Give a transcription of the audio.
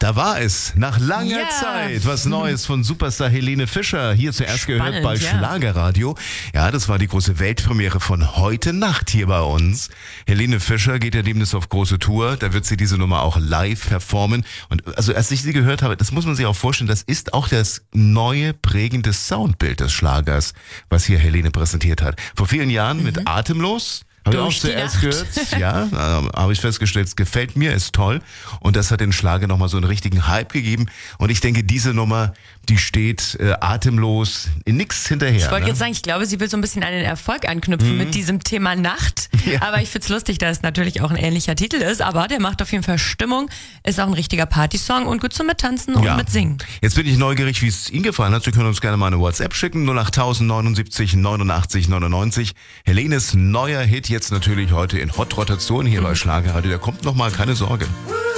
Da war es, nach langer Ja. Zeit, was Neues von Superstar Helene Fischer. Hier zuerst gehört bei ja. Schlagerradio. Ja, das war die große Weltpremiere von heute Nacht hier bei uns. Helene Fischer geht ja demnächst auf große Tour. Da wird sie diese Nummer auch live performen. Und also als ich sie gehört habe, das muss man sich auch vorstellen, das ist auch das neue prägende Soundbild des Schlagers, was hier Helene präsentiert hat. Vor vielen Jahren mit Atemlos. Habe ich auch Durch die zuerst Nacht. gehört, ja, habe ich festgestellt, es gefällt mir, ist toll und das hat den Schlager nochmal so einen richtigen Hype gegeben und ich denke, diese Nummer, die steht atemlos in nichts hinterher. Ich wollte jetzt sagen, ich glaube, sie will so ein bisschen an den Erfolg anknüpfen mit diesem Thema Nacht. Ja. Aber ich find's lustig, dass es natürlich auch ein ähnlicher Titel ist. Aber der macht auf jeden Fall Stimmung, ist auch ein richtiger Partysong und gut zum Mittanzen und Mitsingen. Jetzt bin ich neugierig, wie es Ihnen gefallen hat. Sie können uns gerne mal eine WhatsApp schicken, 08000 79 89 99. Helenes neuer Hit jetzt natürlich heute in Hot Rotation hier bei Schlagerradio. Der kommt nochmal, keine Sorge.